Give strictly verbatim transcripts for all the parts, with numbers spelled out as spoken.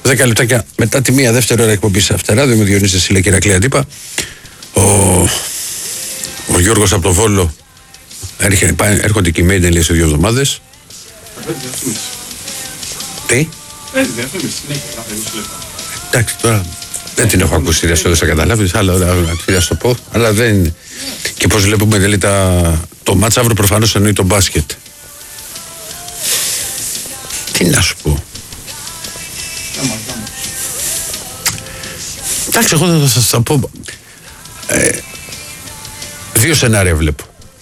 Δέκα λεπτάκια μετά τη μία δεύτερη ώρα εκπομπή Αυτεράδιο με Διονύση Σίλα και Ηρακλή Αντίπα. Ο, ο Γιώργος από το Βόλο έρχε, έρχονται και οι Μέιντεν λέει σε δύο εβδομάδες. Τι? Εντάξει τώρα δεν την έχω ακούσει, δεν θα καταλάβεις, αλλά θα σου το πω, αλλά δεν. Και πώς βλέπουμε δηλαδή τα, το μάτσα αύριο προφανώς εννοεί το μπάσκετ. Τι να σου πω. Εντάξει, εγώ θα σας τα πω. Ε, δύο σενάρια βλέπω.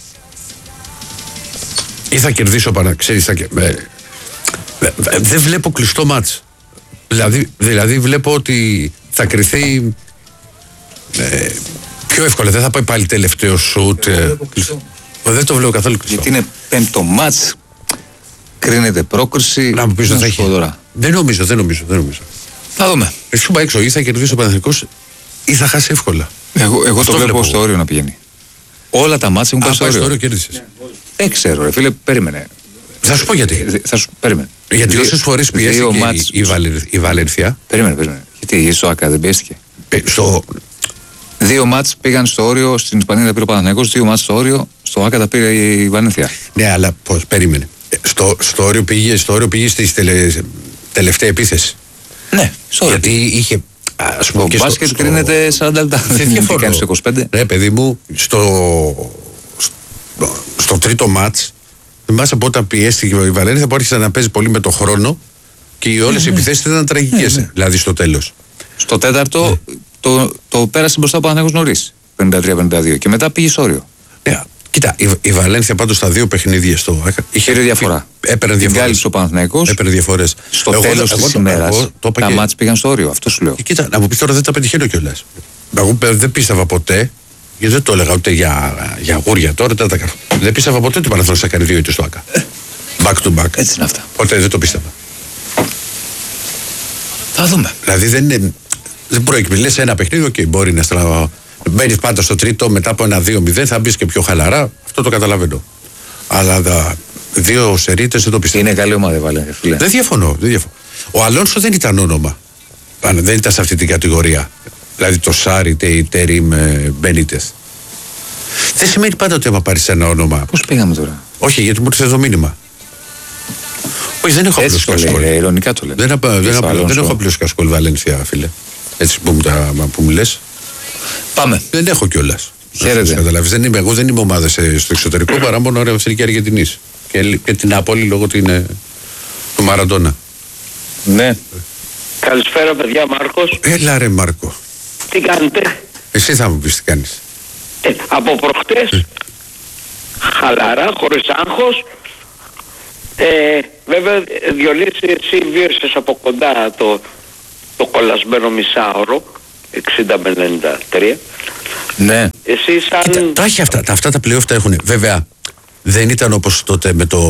Ή θα κερδίσω πάνω, ξέρεις, θα, ε, ε, ε, δεν βλέπω κλειστό μάτς. Δηλαδή, δηλαδή βλέπω ότι θα κρυθεί ε, πιο εύκολα. Δεν θα πάει πάλι τελευταίο σουτ. Ε, δεν το βλέπω καθόλου κλειστό. Γιατί είναι πέμπτο μάτς, κρίνεται πρόκριση. Να μου πεις ότι θα έχει. Τώρα. Δεν νομίζω, δεν νομίζω, δεν νομίζω. Θα δούμε. Εσύ είπα έξω, ή θα κερδίσει ο Παναθηναϊκός ή θα χάσει εύκολα. Εγώ, εγώ το βλέπω βλέπω. στο όριο να πηγαίνει. Όλα τα μάτς έχουν πάει στο όριο. όριο κέρδισες. Δεν ξέρω, ρε φίλε, περίμενε. Θα σου πω γιατί. Θα σου περίμενε. Γιατί όσες φορές πιέστηκε μάτς... η, Βαλερ, η Βαλερθιά. Περίμενε, περίμενε. Γιατί στο ΑΚΑ δεν πιέστηκε. Στο... Δύο μάτς πήγαν στο όριο, στην Ισπανία τα πήρε ο Παναθηναϊκός, δύο μάτς στο όριο, στο ΑΚΑ τα πήρε η Βαλερθιά. Ναι, αλλά πώς, περίμενε. Στο, στο όριο πήγε, στο όριο πήγε στη τελε, τελευταία επίθεση. Ναι, στο γιατί είχε. Ας πούμε, το μπάσκετ στο... κρίνεται σαράντα λεπτά. Δεν διαφωνώ. Στο είκοσι πέντε. Ναι, παιδί μου, στο, στο, στο τρίτο μάτς, θυμάσαι από όταν πιέστηκε η Βαλένθια που άρχισε να παίζει πολύ με το χρόνο και όλες οι επιθέσεις ήταν τραγικές. Δηλαδή στο τέλος. Στο τέταρτο το, το πέρασε μπροστά ο Παναθηναϊκός νωρίς. πενήντα τρία πενήντα δύο και μετά πήγε στο όριο. Ναι, κοίτα, η, η Βαλένθια πάντως στα δύο παιχνίδια στο. Είχε διαφορά. Έπαιρνε διαφορές. Κάλυψε ο Παναθηναϊκός. Έπαιρνε διαφορές. Στο τέλος της ημέρας τα μάτς πήγαν στο όριο. Αυτό σου λέω. Και κοίτα, να μου πεις τώρα δεν τα πετυχαίνω κιόλας. Εγώ δεν πίστευα ποτέ, γιατί δεν το έλεγα ούτε για, για αγούρια τώρα, δεν, τα, δεν πίστευα ποτέ ότι ο Παναθηναϊκός θα κάνει δύο ήττες στο ΑΚΑ. Back to back. Έτσι είναι αυτά. Ποτέ δεν το πίστευα. Θα δούμε. Δηλαδή δεν είναι. Δεν προεκπληρεί. Λες ένα παιχνίδι, okay, μπορεί να στραβά. Μπαίνεις πάντα στο τρίτο, μετά από ένα δύο μηδέν θα μπεις και πιο χαλαρά. Αυτό το καταλαβαίνω. Αλλά τα δύο σερίτες δεν το πιστεύω. Είναι καλή ομάδα, Βαλένθια, φίλε. Δεν διαφωνώ, δεν διαφωνώ. Ο Αλόνσο δεν ήταν όνομα. Δεν ήταν σε αυτή την κατηγορία. Δηλαδή το Σάρι, Τέριμ, Μπένιτεθ. Δεν σημαίνει πάντα ότι άμα πάρεις ένα όνομα. Πώς πήγαμε τώρα. Όχι, γιατί μου ήρθε το μήνυμα. Όχι, δεν έχω απλώς κασκόλ. Ειρωνικά το λέμε. Δεν, δεν, δεν, δεν έχω απλώς κασκόλ Βαλένθια, φίλε. Έτσι που μου, τα, που μου λες. Πάμε. Δεν έχω κιόλας. Χαίρετε. Δεν είμαι, εγώ δεν είμαι ομάδα στο εξωτερικό παρά μόνο ωραία Αυστρική Αργεντινής. Και, και την Νάπολη λόγω την, του Μαραντόνα. Ναι. Καλησπέρα παιδιά, Μάρκος. Έλα ρε Μάρκο. Τι κάνετε? Εσύ θα μου πεις τι κάνεις. Ε, από προχτές, ε. χαλαρά, χωρίς άγχος. Ε, βέβαια, Διονύση, εσύ βίωσες από κοντά το, το κολλασμένο μισάωρο, εξήντα με ενενήντα τρία. Ναι. Εσύ σαν... Κοίτα, τα έχει αυτά, τα, αυτά τα play-off τα έχουν. Βέβαια, δεν ήταν όπως τότε με το...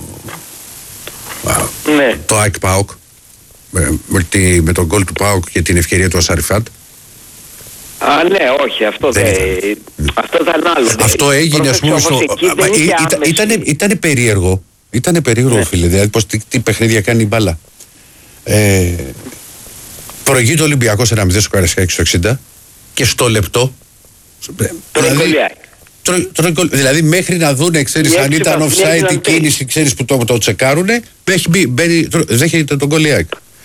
Ναι. Το ΑΕΚ ΠΑΟΚ. Με, με, τη, με τον γκολ του ΠΑΟΚ και την ευκαιρία του Ασαριφάτ. Α, ναι, όχι, αυτό δεν δε, αυτό ήταν άλλο. Αυτό έγινε, ας πούμε, στο... Ήτανε περίεργο. Ήτανε περίεργο, ναι. Φίλε, δηλαδή πως τι, τι παιχνίδια κάνει η μπάλα. Ε, προηγείται ο Ολυμπιακός ένα μηδέν στο Καραϊσκάκι στο εξήντα και στο λεπτό... Δηλαδή, τρο, τρο, δηλαδή μέχρι να δούνε, ξέρεις, αν ήταν offside η κίνηση, ξέρεις που το, το τσεκάρουνε, δέχεται τον Κολιάκ.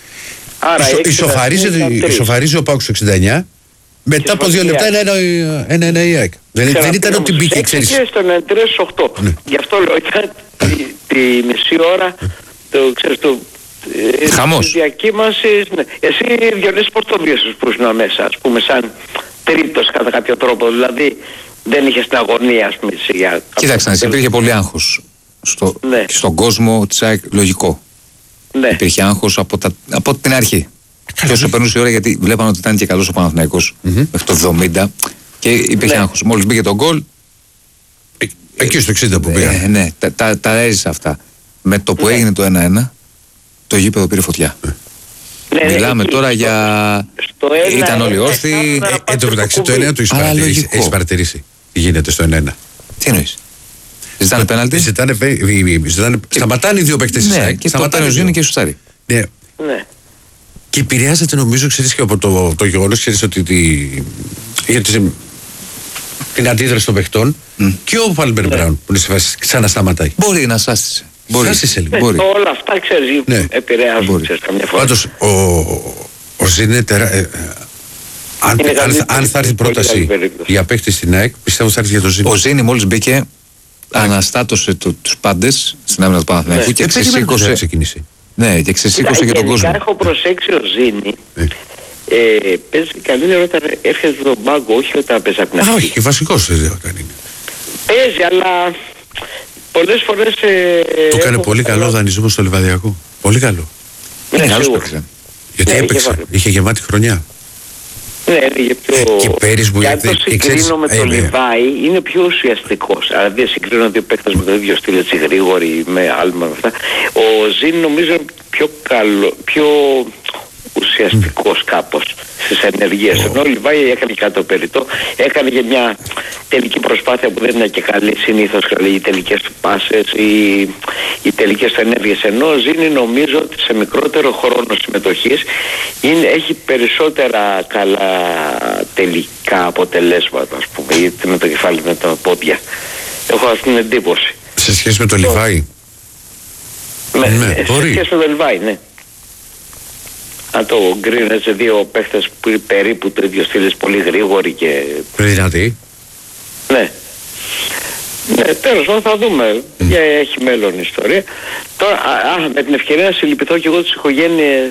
Ισοφαρίζει ο Πάουκ στο εξήντα εννιά. Μετά από δύο λεπτά ένα ένα η ΑΕΚ. Δεν ήταν ότι μπήκε, ξέρεις. Και στον τρία οκτώ. Γι' αυτό λέω, ήταν τη μισή ώρα, το ξέρεις, το... Χαμός. Διακύμασης, ναι. Εσύ Διονύση πώς το βίωσες που ήσουν μέσα, ας πούμε, σαν τρίτος κατά κάποιο τρόπο, δηλαδή δεν είχες την αγωνία, ας πούμε, για... Κοίταξε, να υπήρχε πολύ άγχος στο, ναι. στον κόσμο της ΑΕΚ, λογικό. Ναι. Υπήρχε άγχος από, τα, από την αρχή. Και όσο περνούσε η ώρα, γιατί βλέπανε ότι ήταν και καλός ο Παναθηναϊκός mm-hmm. μέχρι το εβδομήντα και υπήρχε ναι. άγχος. Μόλις μπήκε τον γκολ. Ε, εκεί στο εξήντα που πήγαν. Ε, ναι, τα, τα, τα έζησε αυτά. Με το που ναι. έγινε το ένα ένα, το γήπεδο πήρε φωτιά. Ναι, μιλάμε ναι, τώρα για. Στο ένα, ήταν όλοι όρθιοι. Εν τω μεταξύ το ένα το έχει παρατηρήσει. Τι γίνεται στο ένα ένα. Τι εννοείς? Ζητάνε πέναλτι. Σταματάνε οι δύο παίκτες της ΑΕΚ. Και το τέλος γίνει και σουτάρει. Ναι. Και επηρεάζεται νομίζω, ξέρεις, και από το, το γεγονός, ξέρεις, ότι τη, για τη, την αντίδραση των παιχτών mm. και ο Πάλμερ Μπράουν που είναι σε φάση ξανασταματάει. Μπορεί να σάστησε. Μπορεί. Σάστησε λίγο. Ναι, μπορεί. Όλα αυτά, ξέρεις, ναι. επηρεάζουν, ξέρεις, καμιά φορά. Πάντως, ο, ο Ζήν είναι τερα... ε, αν, αν, αν θα έρθει πρόταση για παίκτη στην ΑΕΚ, πιστεύω θα έρθει για το Ζήν. Ο Ζήνη μόλις μπήκε, αναστάτωσε το, τους πάντες στην άμυνα του Παναθηναϊκού ναι. και ε, ξεσήκωσε. ξεκινήσει. Ναι, και ξεσήκωσε και τον κόσμο. Έχω προσέξει ο Ζήνη. Ναι. Ε, παίζει καλύτερα όταν έρχεται στον πάγκο, όχι όταν παίζει από την αρχή. Όχι, και βασικός όταν είναι. Παίζει, αλλά πολλές φορές... Ε, το έκανε πολύ καλό, καλό δανεισμό στο Λιβαδιακό. Πολύ καλό. Ναι, καλώς παίξε. Γιατί ναι, έπαιξε, είχε, είχε γεμάτη χρονιά. Ναι, είναι πιο... Ε, και πέρυσι που αν το συγκρίνω με τον Λιβάη, είναι πιο ουσιαστικός. Αλλά δεν συγκρίνω δύο παίκτες με το ίδιο στυλ, έτσι γρήγοροι, με άλμα, με αυτά. Ο Ζήν νομίζω είναι πιο καλό, πιο ουσιαστικός mm. κάπως στις ενεργείες. Oh. Ενώ ο Λιβάη έκανε κάτι το περιττό, έκανε και μια τελική προσπάθεια που δεν είναι και καλή συνήθως, οι τελικές του πάσες, οι, οι τελικές του ενέργειες. Ενώ ο Ζήνη νομίζω ότι σε μικρότερο χρόνο συμμετοχής είναι, έχει περισσότερα καλά τελικά αποτελέσματα, ας πούμε, είτε με το κεφάλι με τα πόδια. Έχω αυτή την εντύπωση. Σε σχέση με το Λιβάη. Ναι, ναι, σε σχέση με το Λιβάη, ναι. Αν το γκρίνε σε δύο παίχτες που είναι περίπου το ίδιο στήλες, πολύ γρήγοροι και... Δυνατοί. Ναι. Ναι, τέλος πάντων θα δούμε. Mm. Για έχει μέλλον η ιστορία. Τώρα, α, με την ευκαιρία να συλληπιθώ και εγώ τις οικογένειες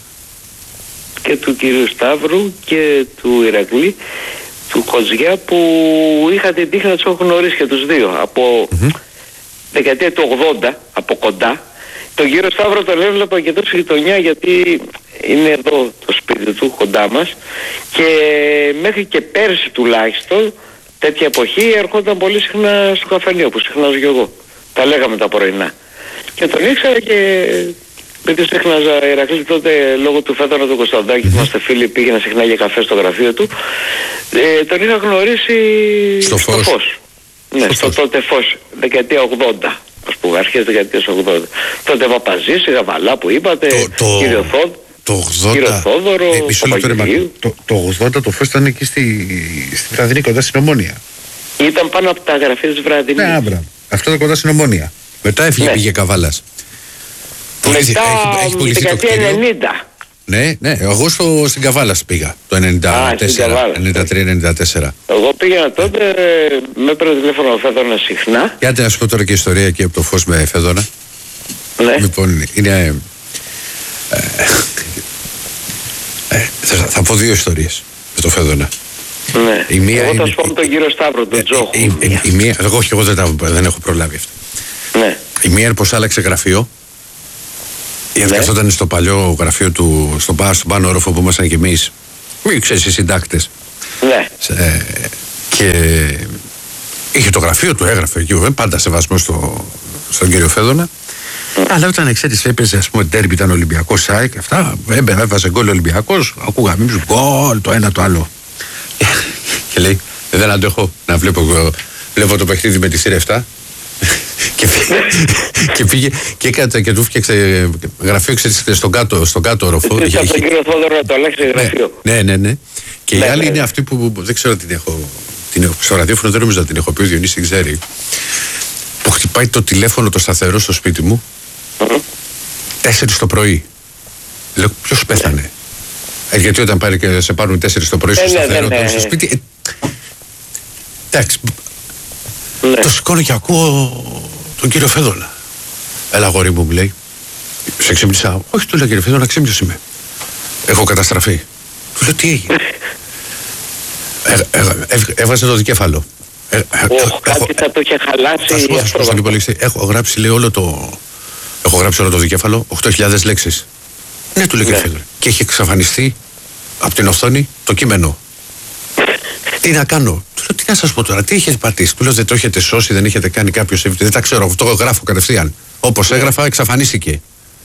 και του κυρίου Σταύρου και του Ηρακλή, του Κοτζιά, που είχα την τύχη να τους έχω γνωρίσει και τους δύο. Από mm-hmm. δεκαετία του ογδόντα, από κοντά. Τον κύριο Σταύρο τον έβλεπα και τόσο γειτονιά, γιατί είναι εδώ το σπίτι του κοντά μας, και μέχρι και πέρσι τουλάχιστον τέτοια εποχή ερχόταν πολύ συχνά στο καφενείο που συχνάζω και εγώ. Τα λέγαμε τα πρωινά. Και τον ήξερα και επειδή συχνάζα Ηρακλή τότε λόγω του Φέδωνα του Κωνσταντάκη, είμαστε φίλοι, πήγαινα συχνά για καφέ στο γραφείο του, ε, τον είχα γνωρίσει στο, στο φως. φως. Ναι, στο, στο τότε Φως, δεκαετία ογδόντα. Ας πούμε, αρχές δεκαετίας ογδόντα. Τότε Παπαζής, η Γαβαλά που είπατε, το, το, κύριο, Θόδ, το ογδόντα, κύριο Θόδωρο, ε, Παπαγγελίου. Το, το ογδόντα το Φως ήταν εκεί στη, στη Βραδινή, κοντά στην Ομόνια. Ήταν πάνω από τα γραφεία της Βραδινής. Ναι, άμπρα. Αυτό ήταν κοντά στην Ομόνια. Μετά έφυγε, ναι. πήγε Καβάλας. Μετά, έχει, έχει δεκαετία ενενήντα. Ναι, ναι, εγώ στο, στην Καβάλα πήγα το ενενήντα τέσσερα, ενενήντα τρία ενενήντα τέσσερα. Εγώ πήγαινα τότε, με έπαιρνε τηλέφωνο ο Φέδωνα συχνά. Κάντε να σου πω τώρα και ιστορία και από το Φως με Φέδωνα. Ναι. Λοιπόν, είναι... Ε, ε, θα, θα πω δύο ιστορίες με το Φέδωνα. Ναι, η μία εγώ θα είναι, σου πω με τον κύριο Σταύρο, τον Τζόχο. Η, η, η, η μία, εγώ, εγώ δεν, δεν έχω προλάβει αυτό. Ναι. Η μία είναι πως άλλαξε γραφείο. Γιατί ναι. καθόταν στο παλιό γραφείο του, στο, στον πάνω όροφο που ήμασταν κι εμείς, μην ξέρεις, οι συντάκτες. Ναι. Ε, και είχε το γραφείο του, έγραφε εκεί, πάντα σεβασμό στο, στον κύριο Φέδωνα. Mm. Αλλά όταν ξέρεις, έπαιζε, ας πούμε, τέρμπι, ήταν Ολυμπιακός ΣΑΕΚ, αυτά, έμπαινε, έβαζε γκολ Ολυμπιακός, ακούγαμε εμείς γκολ, το ένα το άλλο. Και λέει, δεν αντέχω να βλέπω, βλέπω το παιχνίδι με τη σειρά επτά. και, και πήγε και έκανε και του φτιάξε γραφείο, ξέρεις, στον κάτω, στον κάτω όροφο. Από τον κύριο Θόδωρο να το αλλάξει γραφείο. Ναι, ναι, ναι. Και η άλλη είναι αυτή που δεν ξέρω την έχω. Την έχω στο ραδιόφωνο, δεν νομίζω να την έχω πει, ο Διονύσης την ξέρει. Που χτυπάει το τηλέφωνο το σταθερό στο σπίτι μου τέσσερις το πρωί. Λέω, ποιος πέθανε? Ε, γιατί όταν πάρει και σε πάρουν τέσσερις το πρωί στο σταθερό, στο σπίτι. Εντάξει. Ναι. Το σηκώνω και ακούω τον κύριο Φέδωνα. Έλα, αγόρι μου, μου λέει. Σε ξύπνησα. Όχι, του λέω, κύριε Φέδωνα, ξύπνησε με. Έχω καταστραφεί. Του λέω, τι έγινε? ε, ε, ε, έβαζε το δικέφαλο. Ε, ε, oh, κάτι έχω, θα το είχε χαλάσει. Θα σου πω στον υπολογιστή. Έχω γράψει, λέει, όλο το. Έχω γράψει όλο το δικέφαλο, οκτώ χιλιάδες λέξεις. Ναι, του λέει, κύριε Φέδωνα. Και έχει εξαφανιστεί από την οθόνη το κείμενο. Τι να κάνω? Του λέω, τι να σας πω τώρα, τι έχετε πατήσει? Του λέω, δεν το έχετε σώσει, δεν έχετε κάνει κάποιο σεβιτή? Δεν τα ξέρω, αυτό γράφω κατευθείαν. Όπως έγραφα, εξαφανίστηκε.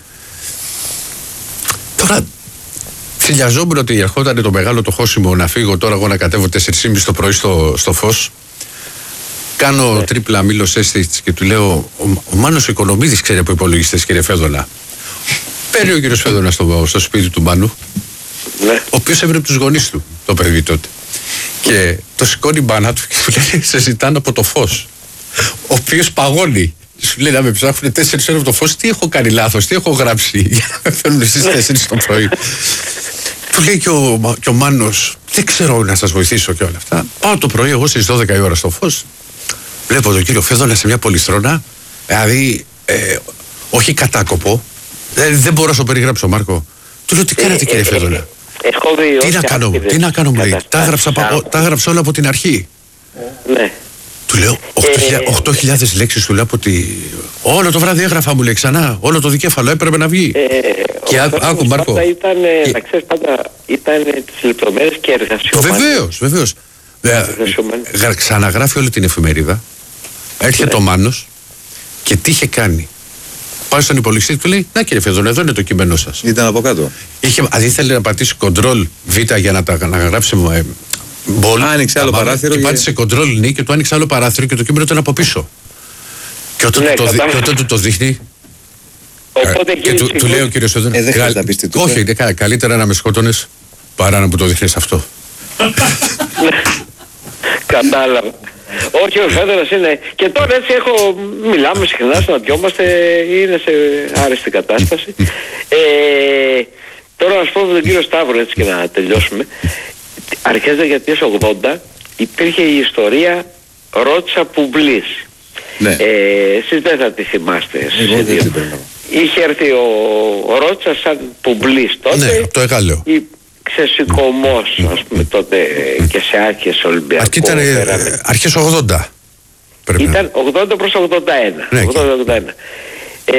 Τώρα, θυλιαζόμουν ότι ερχόταν το μεγάλο το χώσιμο να φύγω τώρα εγώ να κατέβω τέσσερις και μισή το πρωί στο, στο Φως. Κάνω yeah. τρίπλα μήλος αίσθητης και του λέω, ο, ο Μάνος Οικονομίδης ξέρει από υπολογιστές, κύριε Φέδωνα. Παίρνει ο κύριος Φέδωνας στο, στο σπίτι του Μάνου, Ναι. ο οποίος έμεινε από τους γονείς του, το παιδί τότε. Και το σηκώνει η μπάνα του και του λέει: σε ζητάνε από το φως. Ο οποίος παγώνει. Σου λέει να με ψάχνουν τέσσερις ώρες από το φως. Τι έχω κάνει λάθος, τι έχω γράψει για να με φέρνουν στις τέσσερις το πρωί. Του λέει και ο, και ο Μάνος: δεν ξέρω να σας βοηθήσω και όλα αυτά. Πάω το πρωί εγώ στις δώδεκα η ώρα στο φως. Βλέπω τον κύριο Φέδωνα σε μια πολυστρώνα. Δηλαδή, ε, όχι κατάκοπο. Ε, δεν μπορώ να σου περιγράψω, Μάρκο. Του λέω: τι κάνατε, κύριε Φέδωνα? Έχω δει Τι να κάνω, τι να κάνω, μου λέει. Τα έγραψα, τα έγραψα όλα από την αρχή. Ναι. Του λέω οκτώ χιλιάδες λέξεις, του λέω από τη... Όλο το βράδυ έγραφα, μου λέει ξανά. Όλο το δικέφαλο έπρεπε να βγει. Ε, και άκου, άκου Μάρκο. Πάντα ήταν, και... να ξέρεις, πάντα ήταν τις λεπτομέρειες και εργασιομανίες. Βεβαίως, βεβαίως. Γρα, ξαναγράφει όλη την εφημερίδα. Έρχεται ναι. ο Μάνος και τι είχε κάνει. Πάει στον υπολογιστή, του λέει: να, κύριε Φέδωνα, εδώ είναι το κείμενό σας. Ήταν από κάτω. Είχε, αν ήθελε να πατήσει κοντρόλ Β για να τα να γράψει. Ε, Μπολ, άνοιξε άλλο παράθυρο. Και πάτησε κοντρόλ νι και του άνοιξε άλλο παράθυρο και το κείμενο ήταν από πίσω. Και όταν, ναι, το, δι, και όταν του το δείχνει. Οπότε και του, του λέει ο κύριος Φέδωνα: ε, δεν χρειάζεται να πεις τι του. Όχι, είναι καλύτερα να με σκότωνες παρά να μου το δείχνεις αυτό. Κατάλαβα. Όχι, ο Φέδωνας είναι. Και τώρα έτσι έχω. Μιλάμε συχνά, συναντιόμαστε, είναι σε άρεστη κατάσταση. ε, τώρα να σου πω με τον κύριο Σταύρο, έτσι και να τελειώσουμε. Αρχές δεκαετίας ογδόντα υπήρχε η ιστορία Ρότσα Πουμπλής. Ναι. Ε, εσείς δεν θα τη θυμάστε. Εγώ δεν την παίρνω. Είχε έρθει ο, ο Ρότσα σαν Πουμπλής τότε. Ναι, το Εγάλεο. Ξεσηκωμός, mm. ας πούμε, τότε mm. και σε άρχες Ολυμπιακού. Αυτή ήταν ε, αρχές ογδόντα. Πρέπει ήταν ογδόντα προς ογδόντα ένα. Ναι, ογδόντα ογδόντα ένα. Ε,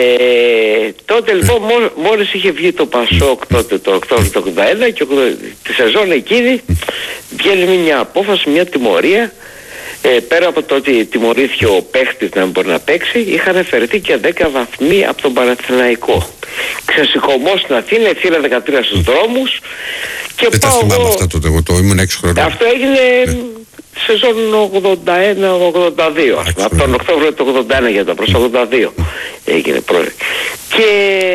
τότε λοιπόν μόλις, μόλις είχε βγει το Πασόκ τότε το Οκτώβριο του ογδόντα ένα και τη σεζόν εκείνη βγαίνει μια απόφαση, μια τιμωρία. Ε, πέρα από το ότι τιμωρήθηκε ο παίχτης να μην μπορεί να παίξει, είχαν αφαιρεθεί και δέκα βαθμοί από τον Παναθηναϊκό. Ξεσηκωμός στην Αθήνα, η θύρα δεκατρία στους δρόμους. Και δεν πάω τα θυμάμαι εγώ... αυτά τότε, εγώ το ήμουν έξι χρονών. Αυτό έγινε ναι. σεζόν ογδόντα ένα ογδόντα δύο, ας πούμε, από τον Οκτώβριο του ογδόντα ένα για το προς ογδόντα δύο έγινε πρώτη. Και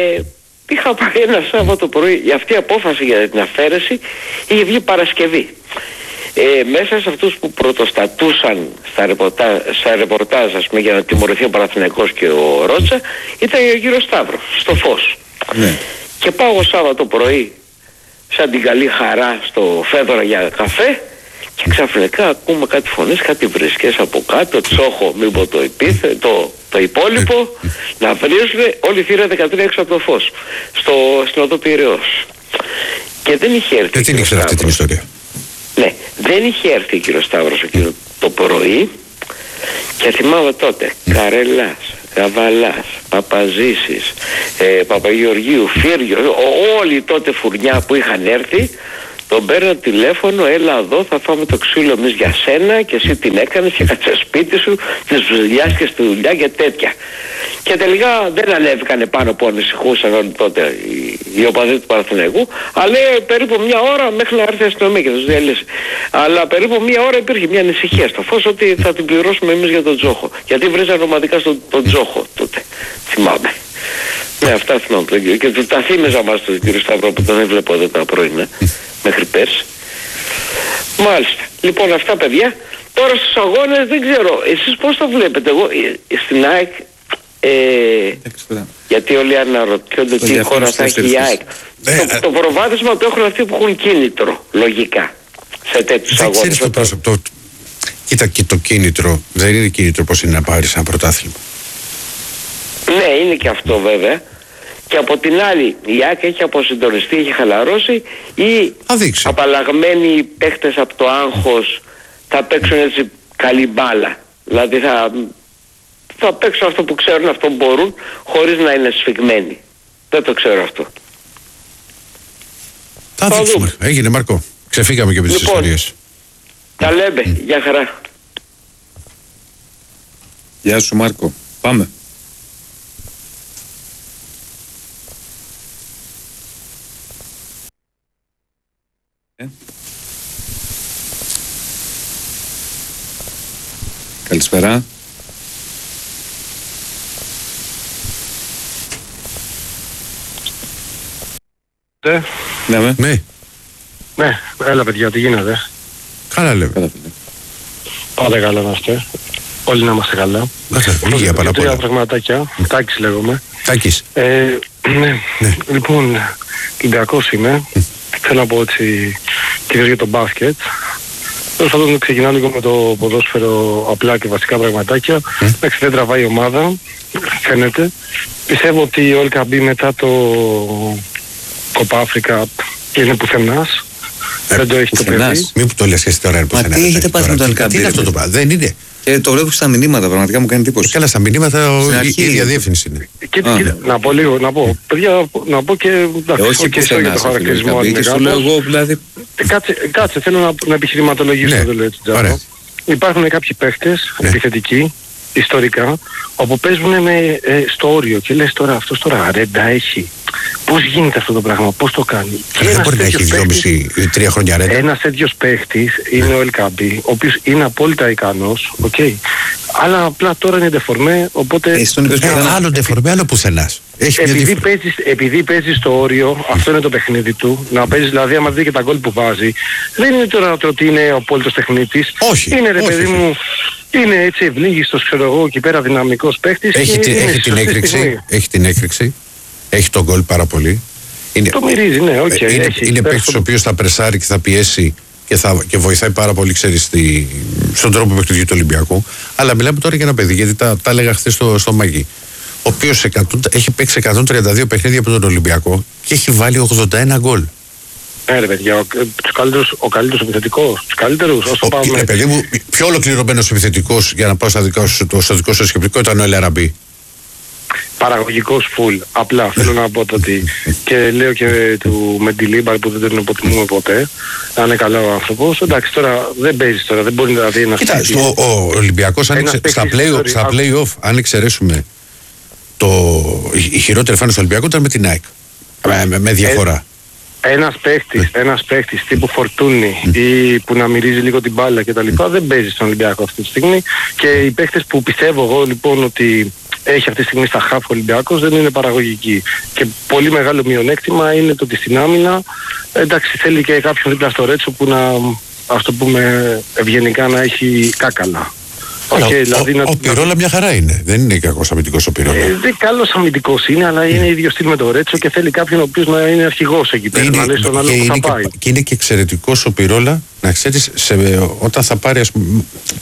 είχα πάει ένα Σάββατο πρωί, αυτή η απόφαση για την αφαίρεση είχε βγει Παρασκευή. Ε, μέσα σε αυτούς που πρωτοστατούσαν στα ρεπορτάζ, στα ρεπορτάζ ας πούμε, για να τιμωρηθεί ο Παναθηναϊκός και ο Ρότσα ήταν ο κύριος Σταύρος στο Φως. Ναι. Και πάω εγώ Σάββατο πρωί σαν την καλή χαρά στο Φέδωνα για καφέ και ξαφνικά ακούμε κάτι φωνές, κάτι βρισκές από κάτω, Τσόχο, μην πω το, επίθε, το, το υπόλοιπο, να βρίζουν όλη η θύρα δεκατρία έξω από το Φως στο, στην οδό Πειραιώς. Και δεν είχε έρθει. Δεν την ήξερα αυτή την ιστορία. Ναι, δεν είχε έρθει ο κύριος Σταύρος εκείνο το πρωί και θυμάμαι τότε mm. Καρελάς, Γαβαλάς, Παπαζήσης, ε, Παπαγεωργίου, Φύριο, όλοι τότε φουρνιά που είχαν έρθει, τον παίρνω τηλέφωνο, έλα εδώ, θα φάμε το ξύλο εμείς για σένα και εσύ την έκανες και κάτσε σπίτι σου, τις δουλειάσκες στη δουλειά και τέτοια. Και τελικά δεν ανέβηκανε πάνω που ανησυχούσαν όλοι τότε οι, οι οπαδοί του Παναθηναϊκού, αλλά περίπου μια ώρα μέχρι να έρθει η αστυνομία και τους διαλύσει. Αλλά περίπου μια ώρα υπήρχε μια ανησυχία στο Φως ότι θα την πληρώσουμε εμείς για τον Τζόχο. Γιατί βρίζαν ομαδικά στον τον Τζόχο τότε, θυμάμαι. Ναι, αυτά θυμάμαι. Και του τα θύμιζα μας τον κύριο Σταύρο που τον έβλεπω εδώ τα πρωινά, μέχρι πέρσι. Μάλιστα. Λοιπόν, αυτά παιδιά. Τώρα στους αγώνες δεν ξέρω, εσείς πώς το βλέπετε? Εγώ στην ΑΕΚ, ε, γιατί όλοι αναρωτιόνται τι χώρα θα έχει η ΑΕΚ. Το, το προβάδισμα το έχουν αυτοί που έχουν κίνητρο, λογικά, σε τέτοιους αγώνες. Ξέρεις το πρόσωπο, το, κοίτα και το κίνητρο, δεν είναι κίνητρο πως είναι να πάρεις ένα πρωτάθλημα. Ναι, είναι και αυτό βέβαια. Και από την άλλη η ΑΕΚ έχει αποσυντονιστεί, έχει χαλαρώσει ή απαλλαγμένοι παίχτες από το άγχος θα παίξουν έτσι καλή μπάλα. Δηλαδή θα, θα παίξουν αυτό που ξέρουν, αυτό που μπορούν, χωρίς να είναι σφιγμένοι. Δεν το ξέρω αυτό. Θα, θα δούμε. Έγινε Μάρκο. Ξεφύγαμε και από τις λοιπόν, ιστορίες. Τα λέμε. Mm. Γεια χαρά. Γεια σου Μάρκο. Πάμε. Ε. Καλησπέρα. ακούτε? Ναι, με. Ναι, Ναι, έλα παιδιά, τι γίνεται? καλά λέμε. Καλά, Πάτε καλά να είστε. Όλοι να είμαστε καλά. Υγεία πάνω απ' Τρία όλα. πραγματάκια. Τάκης λέγομαι. Τάκης. Ε, ναι. Ναι. Λοιπόν, Ολυμπιακός είμαι. Θέλω να πω έτσι κυρίως για το μπάσκετ. Τέλος πάντων ξεκινάω λίγο με το ποδόσφαιρο απλά και βασικά πραγματάκια. Εντάξει, δεν τραβάει η ομάδα, φαίνεται. Πιστεύω ότι ο Ελκαμπή μετά το Κοπα Αφρικα είναι πουθενάς. Δεν το έχει το πουθενάς. παιδί. Μην που το λες και εσύ τώρα. Μα τι έχετε πάθει με τον Ελκαμπή, Τι είναι ρε αυτό το παιδί? πράγμα? Δεν είναι. Και το βλέπω στα μηνύματα, πραγματικά μου κάνει εντύπωση. Καλά, στα μηνύματα ο- Στην η αρχή- ίδια διεύθυνση είναι. Κοίτα, Α. κοίτα, να πω λίγο, να πω. Παιδιά, να πω και. Ε, Εντάξει, όχι οκ, sorry για πουθενά. το χαρακτηρισμό. αν Και είναι σου λέω κάπως. εγώ δηλαδή. Ε, Κάτσε, κάτσε, θέλω να, να επιχειρηματολογήσω, Ναι, δεν λέω έτσι τζάμπα. ωραία. Υπάρχουν κάποιοι παίχτες Ναι. επιθετικοί, ιστορικά, όπου παίζουν με, ε, στο όριο και λες τώρα αυτός τώρα ρέντα έχει. Πώς γίνεται αυτό το πράγμα, πώς το κάνει. Και Δεν ένας μπορεί να έχει τέτοιος παίχτης- δυόμιση ή τρία χρόνια ρέντα. ένας τέτοιος παίχτης είναι ο Ελκαμπή, ο οποίος είναι απόλυτα ικανός, οκ. Αλλά απλά τώρα είναι ντεφορμέ, οπότε... Εσύ τον είπες Ε, πουθενά. Άλλο ντεφορμέ, άλλο πουθενάς. Έχει μια Επειδή διαφορά. παίζεις, επειδή παίζεις στο όριο, αυτό είναι το παιχνίδι του, να παίζεις δηλαδή άμα δει και τα γκολ που βάζει, δεν είναι τώρα το ότι είναι ο απόλυτος τεχνίτης. Όχι, Είναι ρε όχι, παιδί όχι. μου, είναι έτσι ευλίγιστος, ξέρω εγώ, εκεί πέρα δυναμικός παίχτης. Έχει, και την- είναι έχει στη την σωστή έκρηξη, στιγμή. έχει την έκρηξη, έχει τον γκολ πάρα πολύ. Είναι, Το μυρίζει, ναι, οκ. ε, είναι, έχει. είναι Πες παίκτης το- ο οποίος θα πρεσάρει και θα πιέσει και, θα, και βοηθάει πάρα πολύ, ξέρεις, στη, στον τρόπο παιχνιδιού του Ολυμπιακού. Αλλά μιλάμε τώρα για ένα παιδί, γιατί τα, τα έλεγα χθες στο, στο Μαγί. Ο οποίος έχει παίξει εκατόν τριάντα δύο παιχνίδια από τον Ολυμπιακό και έχει βάλει ογδόντα ένα γκολ. Ναι ρε παιδιά, ο, τους καλύτερους, ο καλύτερος επιθετικός, τους καλύτερους, όσο Ο, πάμε... ρε παιδί μου, πιο ολοκληρωμένος επιθετικός για να πάω στα δικά σου, το, στο δικό σου σκεπτικό ήταν ο Ελαραμπή. Παραγωγικός φουλ. Απλά θέλω να πω το ότι και λέω και του Μεντιλίμπαρ που δεν τον υποτιμούμε ποτέ. Να είναι καλό ο άνθρωπος. Εντάξει τώρα δεν παίζει τώρα, δεν μπορεί δηλαδή να Κοίτα, στείλει. στο, ο Ολυμπιακός άνοιξε, Ένας στα, παίκτης play, ιστορι- στα play-off, αν εξαιρέσουμε το, η, η χειρότερη εμφάνιση του Ολυμπιακού ήταν με την ΑΕΚ. Με, με, με διαφορά. Ένας παίχτης, ένας παίχτης τύπου Φορτούνη ή που να μυρίζει λίγο την μπάλα κτλ. Δεν παίζει στον Ολυμπιακό αυτή τη στιγμή. Και οι παίχτες που πιστεύω εγώ λοιπόν ότι έχει αυτή τη στιγμή στα χαφ ο Ολυμπιακός δεν είναι παραγωγικοί. Και πολύ μεγάλο μειονέκτημα είναι το ότι στην άμυνα εντάξει θέλει και κάποιον δίπλα στο Ρέτσο που να, ας το πούμε ευγενικά, να έχει κάκαλα. Αλλά Οκ, ο, δηλαδή ο, να- ο Πυρόλα μια χαρά είναι. Δεν είναι κακός αμυντικός ο Πυρόλα. Ε, δεν καλός αμυντικός είναι, αλλά είναι ίδιο στυλ με το Ρέτσο και θέλει κάποιον ο οποίος να είναι αρχηγός εκεί πέρα, να λέει στον άλλο και, που θα είναι πάει. και, και είναι και εξαιρετικός ο Πυρόλα, να ξέρεις, σε, όταν θα πάρει ας πούμε,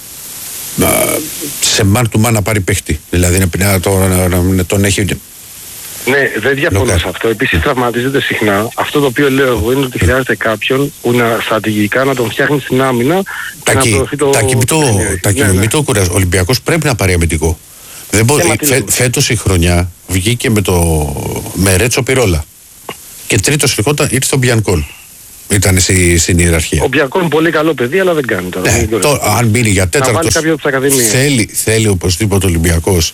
α, σε μαν του μαν να πάρει παίχτη. Δηλαδή να, να, το, να, να, να τον έχει. Ναι, δεν διαφωνώ Λοκά. σε αυτό. Επίσης τραυματίζεται συχνά. Αυτό το οποίο λέω εγώ είναι ότι χρειάζεται κάποιον που να στρατηγικά να τον φτιάχνει στην άμυνα και να Τάκη, προωθεί το... Τάκη, μην το, παιχνίδι. Τάκη, Ναι, ναι. μην το κουράζει. Ο Ολυμπιακός πρέπει να πάρει αμυντικό. Δεν μπορεί, Ε, μα τι φε, λέμε. φέτος η χρονιά βγήκε με, το, με Ρέτσο Πυρόλα. Και τρίτος λιγότα ήρθε ο Μπιανκόλ. Ήταν στη, στην ιεραρχία. Ο Μπιακό είναι πολύ καλό παιδί, αλλά δεν κάνει τώρα. Ναι, Δεν το, αν μπει για βάλει τέταρτος, κάποιο από τις ακαδημίες. θέλει, θέλει οπωσδήποτε ο Ολυμπιακός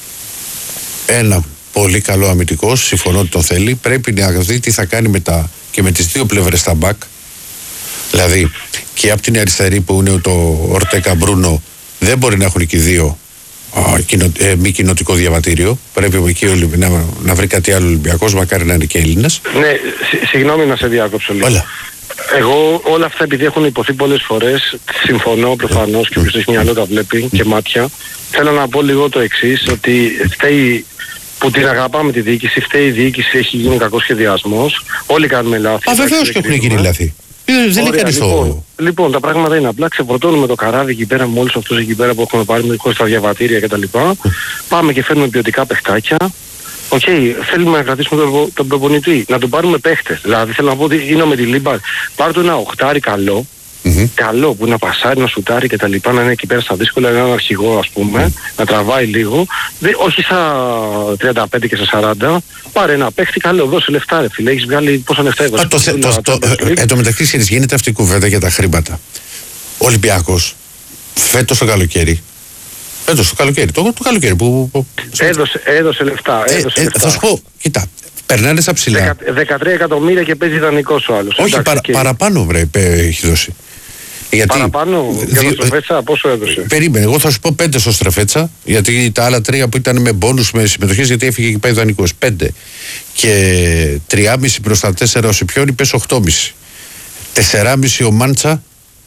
ένα πολύ καλό αμυντικό, συμφωνώ ότι το θέλει. Πρέπει να δει τι θα κάνει με τα, και με τις δύο πλευρές στα μπακ. Δηλαδή και από την αριστερή που είναι το Ορτέκα Μπρούνο, δεν μπορεί να έχουν και οι δύο α, κοινο, ε, μη κοινοτικό διαβατήριο. Πρέπει εκεί ο Ολυμπ- να, να βρει κάτι άλλο Ολυμπιακός, μακάρι να είναι και Έλληνας. Ναι, συ- συγγνώμη να σε διάκοψω λίγο. Όλα. Εγώ όλα αυτά επειδή έχουν υποθεί πολλές φορές, συμφωνώ προφανώς και όποιος έχει μυαλό τα βλέπει και μάτια. Θέλω να πω λίγο το εξής, ότι φταίει που την αγαπάμε τη διοίκηση, φταίει η διοίκηση, έχει γίνει κακός σχεδιασμός, όλοι κάνουμε λάθη. Α, βεβαίως εντάξει, και δεν έχουν γίνει κρίνουμε. λάθη. Ε, Δεν λέει Ωραία, κανείς λοιπόν, το. λοιπόν, τα πράγματα είναι απλά. Ξεφορτώνουμε το καράβι εκεί πέρα με όλους αυτούς εκεί πέρα που έχουμε πάρει με τα διαβατήρια κτλ. Πάμε και φέρνουμε ποιοτικά παιχτάκια. Οκ, θέλουμε να κρατήσουμε τον, τον προπονητή, να τον πάρουμε παίχτες. Δηλαδή θέλω να πω ότι είναι με τη Λίμπα. Πάρ' του ένα οχτάρι καλό, Μμμ. καλό που να πασάρει, να σουτάρει κτλ. Να είναι εκεί πέρα στα δύσκολα, έναν αρχηγό ας πούμε, να τραβάει λίγο. Δε, όχι στα τριάντα πέντε και στα σαράντα. Πάρε ένα παίχτη καλό, δώσε λεφτά ρε φίλε. Έχεις βγάλει πόσα λεφτά έβαλες. Α, το, θε- το, το, ε, εν τω μεταξύ, ξέρεις, γίνεται αυτή η κουβέντα για τα χρήματα. Ο Ολυμπιακός φέτος το καλοκαίρι. Φέτος το καλοκαίρι. Το, το καλοκαίρι που. που- Έδωσε, έδωσε λεφτά. Ε, Έδωσε ε, λεφτά. θα σου πω, κοίτα, περνάνε στα ψηλά. Δεκα- δεκατρία εκατομμύρια και παίζει δανεικός ο άλλος. Όχι, Εντάξει, παρα, οκ. παραπάνω βρε, πέ, έχει δώσει. Γιατί Παραπάνω για δύο- τον Στρεφέτσα, πόσο έδωσε? Περίμενε, εγώ θα σου πω πέντε στο Στρεφέτσα, γιατί τα άλλα τρία που ήταν με μπόνους, με συμμετοχές, γιατί έφυγε και πάει δανεικός. Πέντε. Και τριάμιση προς τα τέσσερα ο Σιπιόνι, πες οκτώμιση. Τεσσεράμιση ο Μάντσα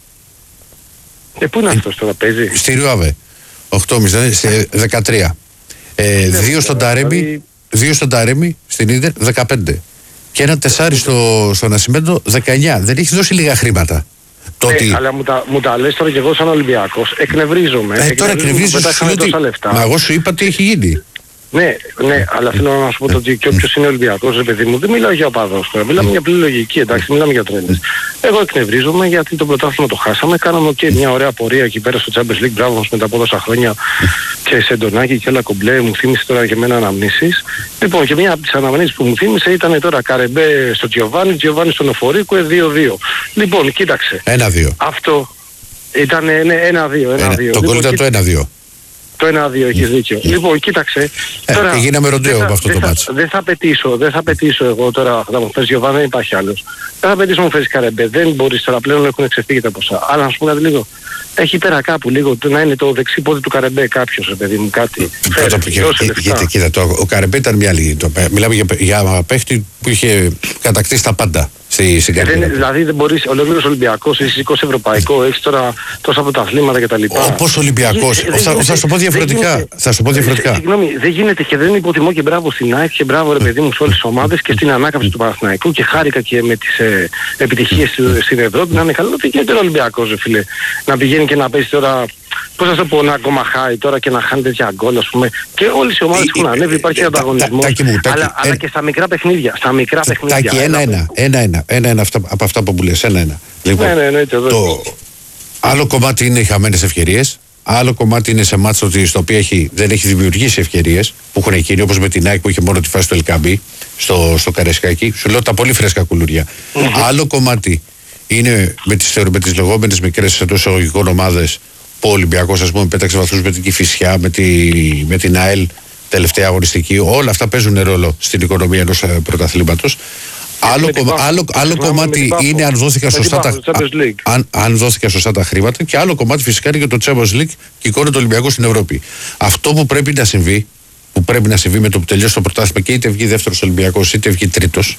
Ε, πού είναι αυτός τώρα, παίζει? στη Ριουάβε. οκτώμιση, δηλαδή σε δεκατρία. Ε, δύο στον Ταρέμι, δηλαδή- δύο στον Ταρέμι, στην Ίντερ, δεκαπέντε. Και ένα τεσάρι στο, στο Νασιμέντο, δεκαεννιά. Δεν έχει δώσει λίγα χρήματα. Το Ε, ότι- αλλά μου τα, μου τα λες τώρα και εγώ σαν Ολυμπιακός, εκνευρίζομαι. Ε, τώρα εκνευρίζεις, που σου πετάξαμε λέω ότι- τόσα λεφτά. Μα εγώ σου είπα τι έχει γίνει. Ναι, ναι, αλλά θέλω να σου πω το ότι και όποιος είναι Ολυμπιακός, ρε παιδί μου, δεν μιλάω για οπαδός τώρα. Μιλάμε για πλήρη λογική, εντάξει, μιλάμε για τρέλες. Εγώ εκνευρίζομαι γιατί το πρωτάθλημα το χάσαμε. Κάναμε και μια ωραία πορεία εκεί πέρα στο Champions League. Μπράβο μας μετά από τόσα χρόνια και σε εντονάκι και όλα κομπλέ. Μου θύμισε τώρα και εμένα αναμνήσεις. Λοιπόν, και μια από τις αναμνήσεις που μου θύμισε ήταν τώρα Καρεμπέ στο Τζιοβάνι, Τζιοβάνι στον Οφορίκο, δύο δύο. Λοιπόν, κοίταξε. Ένα-δύο. Αυτό ήταν ναι, ένα-δύο. Ένα, ένα-δύο. το γκολ Λοιπόν, ήταν το ένα-δύο. το ένα-δύο έχεις δίκιο. Λοιπόν, κοίταξε. Ε, και γίναμε ροντέο δεν θα- από αυτό δεν το θα- μάτσο. Δεν θα πετήσω, δεν θα πετήσω εγώ τώρα. Θα μου φέρεις Γιωβάνα, δεν υπάρχει άλλος. Δεν θα πετήσω μου φέρεις Καρεμπέ. Δεν μπορείς τώρα πλέον, έχουν ξεφύγει τα ποσά. Αλλά να σου πω κάτι λίγο. Έχει πέρα κάπου λίγο το να είναι το δεξί πόδι του Καρεμπέ κάποιος, ρε παιδί μου, κάτι. Φέρε, Πρώτα, και- δώσε και- λεφτά. κοίτα, κοίτα, το, ο Καρεμπέ ήταν μια άλλη. Το, μιλάμε για, για παίχτη που είχε κατακτήσει τα πάντα στη, στην Ε, καριέρα δεν, του. δηλαδή δεν μπορείς, ολόκληρος Ολυμπιακός, είσαι είκοσι ευρωπαϊκό, έχεις τώρα τόσα πρωταθλήματα κτλ. Όπως Ολυμπιακός. Δεν- δεν Θα- γίνεται- θα σου το πω δεν διαφορετικά. γίνεται- Θα σου το πω διαφορετικά. Ε, Συγγνώμη, δεν γίνεται και δεν υποτιμώ και μπράβο στην ΑΕΚ και μπράβο ρε παιδί μου σε όλες τις ομάδες και στην ανάκαμψη του Παναθηναϊκού και χάρηκα και με τις ε, επιτυχίες του- στην Ευρώπη να είναι καλό. Δεν γίνεται ο Ολυμπιακός ρε φίλε να πηγαίνει και να παίζει τώρα, πώς θα το πω, να κομμαχάει τώρα και να χάνει τέτοια γκολ ας πούμε. Και όλες οι ομάδες Ε, έχουν ε, ανέβει, ε, υπάρχει ε, ανταγωνισμός. τα- Τάκη μου, Τάκη, Αλλά, αλλά ε, και στα μικρά παιχνίδια. Στα μικρά παιχνίδια. Τάκη, ένα-ένα. Ένα-ένα. Ένα-ένα αυτά- από αυτά που μου λες. Ένα-ένα. Λοιπόν, Ναι, ναι, εννοείται, εδώ. το άλλο κομμάτι είναι οι χαμένες ευκαιρίες. Άλλο κομμάτι είναι σε μάτσο ότι στο οποίο έχει, δεν έχει δημιουργήσει ευκαιρίες που έχουν εκείνοι, όπως με την ΑΕΚ που είχε μόνο τη φάση του Ελκαμπή στο, στο Καρεσκάκι. Σου λέω τα πολύ φρέσκα κουλούρια. Άλλο κομμάτι είναι με τις, με τις λεγόμενες μικρές εντός εισαγωγικών ομάδες που ο Ολυμπιακός ας πούμε πέταξε βαθμούς με την Κηφισιά, με, τη, με την ΑΕΛ τελευταία αγωνιστική. Όλα αυτά παίζουν ρόλο στην οικονομία ενός ε, πρωταθλήματος. Άλλο, με την κομμα- Πάφο. άλλο, άλλο Με την κομμάτι Πάφο. είναι αν δόθηκαν Με την σωστά τα, Πάφο, στο Champions League. αν, αν δόθηκαν σωστά τα χρήματα, και άλλο κομμάτι φυσικά είναι και το Champions League και η εικόνα του Ολυμπιακού στην Ευρώπη. Αυτό που πρέπει να συμβεί, που πρέπει να συμβεί με το που τελειώσει το πρωτάθλημα και είτε βγει δεύτερος Ολυμπιακός είτε βγει τρίτος,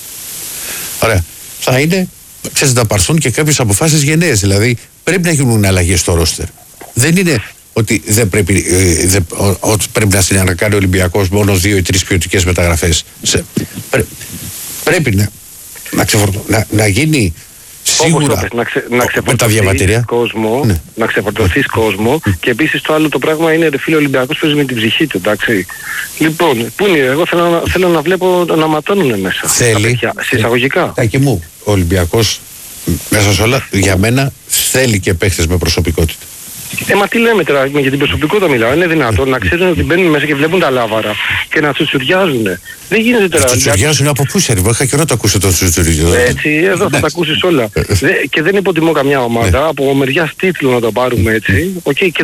ωραία, θα είναι, ξέρεις, να πάρθουν και κάποιες αποφάσεις γενναίες. Δηλαδή πρέπει να γίνουν αλλαγές στο ρόστερ. Δεν είναι ότι δεν πρέπει, ε, δεν, ο- ότι πρέπει να συνανακάνει ο Ολυμπιακός μόνο δύο ή τρεις ποιοτικές μεταγραφές. Σε, πρέ- πρέπει να, να, ξεφορτω- να, να γίνει σίγουρα Όπως το πες, να, ξε, να με τα ξεφορτωθείς διαβατήρια. κόσμο, Ναι. να ξεφορτωθείς κόσμο και επίσης το άλλο το πράγμα είναι ρε φίλε ο Ολυμπιακός παίζει με την ψυχή του, εντάξει. Λοιπόν, πού είναι, εγώ θέλω, να- θέλω να βλέπω να ματώνουν μέσα. τα Θέλει. παιδιά, συσσαγωγικά. Τάκη μου, ο Ολυμπιακός μέσα σε όλα για μένα θέλει και παίχτες με προσωπικότητα. Ε, μα τι λέμε τώρα, για την προσωπικότητα μιλάω. Είναι δυνατόν να ξέρουν ότι μπαίνουν μέσα και βλέπουν τα λάβαρα και να τσουτσουριάζουν. Δεν γίνεται τώρα. Του τσουριάζουν από πού σε είχα καιρό να το ακούσω το τσουριάζουν. Έτσι, εδώ θα τα ακούσεις όλα. Δε- και δεν υποτιμώ καμιά ομάδα. Από μεριάς τίτλου να το πάρουμε έτσι. Okay, και